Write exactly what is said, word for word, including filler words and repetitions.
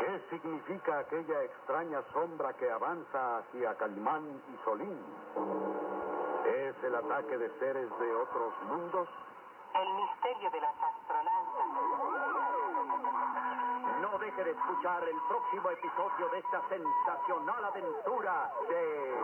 ¿Qué significa aquella extraña sombra que avanza hacia Calimán y Solín? ¿Es el ataque de seres de otros mundos? El misterio de las astronautas. No deje de escuchar el próximo episodio de esta sensacional aventura de...